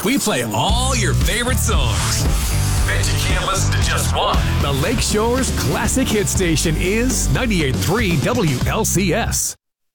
We play all your favorite songs. Bet you can't listen to just one. The Lakeshore's classic hit station is 98.3 WLCS.